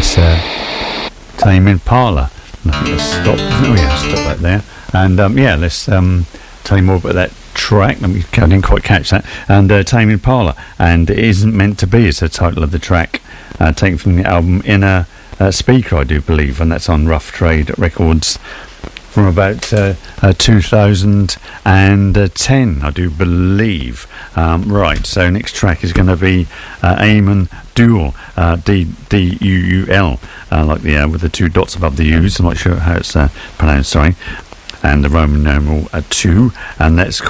That's Tame Impala. And I think let's stop. Oh yeah, stop that there. And let's tell you more about that track. I didn't quite catch that. And Tame Impala, and It Isn't Meant to Be is the title of the track, taken from the album Inner Speaker, I do believe, and that's on Rough Trade Records from about 2010, I do believe. Right, so next track is going to be Amon Duul, D-U-U-L, like the with the two dots above the U's. I'm not sure how it's pronounced, sorry. And the Roman numeral 2, and that's